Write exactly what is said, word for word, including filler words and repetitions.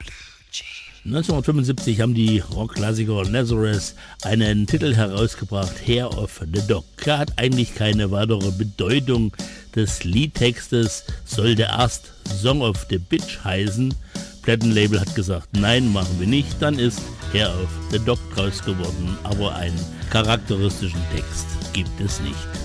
neunzehnhundertfünfundsiebzig haben die Rockklassiker Nazareth einen Titel herausgebracht, Hair of the Dog. Er hat eigentlich keine weitere Bedeutung des Liedtextes, soll der erst Song of the Bitch heißen. Plattenlabel hat gesagt, nein, machen wir nicht. Dann ist Hair of the Dog draus geworden, aber einen charakteristischen Text gibt es nicht.